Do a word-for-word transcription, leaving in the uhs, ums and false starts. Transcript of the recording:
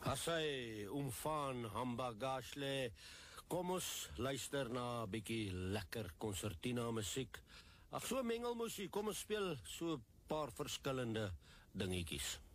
Asai, umfaan, hambagasle. Kom ons luister na 'n bietjie lekker concertina musiek. Ag, so mengelmusiek, kom ons speel so 'n paar verskillende dingetjies.